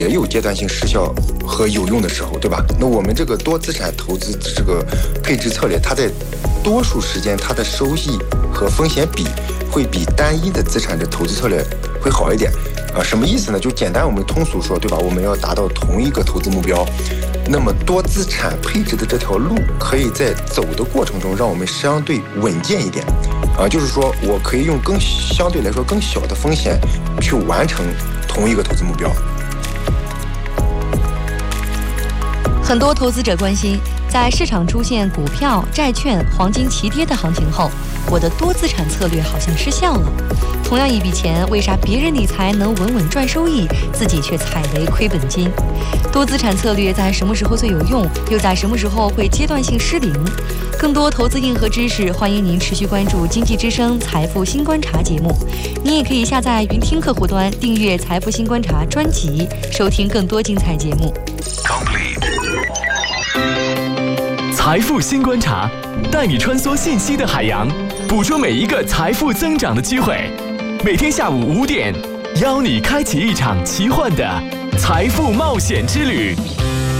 也有阶段性失效和有用的时候，对吧？那我们这个多资产投资这个配置策略，它在多数时间它的收益和风险比会比单一的资产的投资策略会好一点。什么意思呢？就简单我们通俗说，对吧？我们要达到同一个投资目标，那么多资产配置的这条路可以在走的过程中让我们相对稳健一点。就是说我可以用相对来说更小的风险去完成同一个投资目标。 很多投资者关心，在市场出现股票、债券、黄金齐跌的行情后，我的多资产策略好像失效了。同样一笔钱，为啥别人理财能稳稳赚收益，自己却踩雷亏本金？多资产策略在什么时候最有用，又在什么时候会阶段性失灵？更多投资硬核知识，欢迎您持续关注经济之声财富新观察节目。您也可以下载云听客户端，订阅财富新观察专辑，收听更多精彩节目。 财富新观察，带你穿梭信息的海洋，捕捉每一个财富增长的机会。每天下午5点，邀你开启一场奇幻的财富冒险之旅。